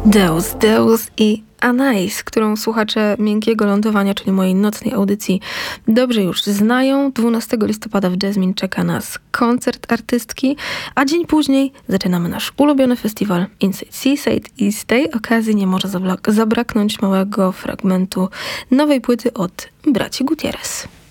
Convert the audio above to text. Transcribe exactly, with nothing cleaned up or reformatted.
Deus, Deus i Anais, którą słuchacze Miękkiego Lądowania, czyli mojej nocnej audycji, dobrze już znają. dwunastego listopada w Jasmine czeka nas koncert artystki, a dzień później zaczynamy nasz ulubiony festiwal Inside Seaside i z tej okazji nie może zabraknąć małego fragmentu nowej płyty od braci Gutierrez.